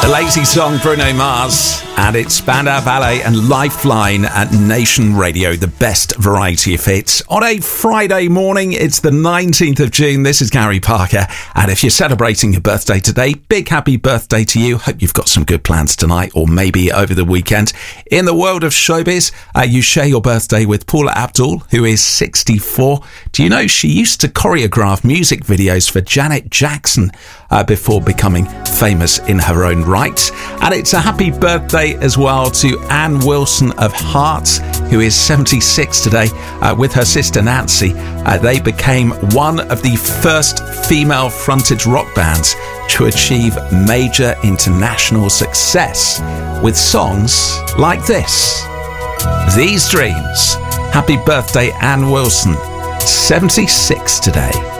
The Lazy Song, Bruno Mars, and it's Spandau Ballet and Lifeline at Nation Radio, the best variety of hits. On a Friday morning, it's the 19th of June. This is Gary Parker, and if you're celebrating your birthday today, big happy birthday to you. Hope you've got some good plans tonight or maybe over the weekend. In the world of showbiz, you share your birthday with Paula Abdul, who is 64. Do you know she used to choreograph music videos for Janet Jackson before becoming famous in her own right? And it's a happy birthday as well to Anne Wilson of Heart, who is 76 today, with her sister Nancy. They became one of the first female-fronted rock bands to achieve major international success with songs like this. These Dreams. Happy birthday, Anne Wilson, 76 today.